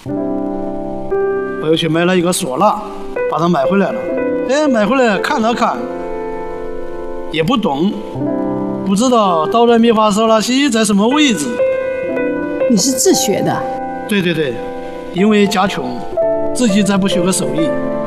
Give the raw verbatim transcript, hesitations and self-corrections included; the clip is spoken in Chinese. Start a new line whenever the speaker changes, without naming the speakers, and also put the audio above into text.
我又去买了一个唢呐，把它买回来了。哎，买回来看了看，也不懂，不知道哆来咪发嗦拉西在什么位置。
你是自学的？
对对对，因为家穷，自己再不学个手艺，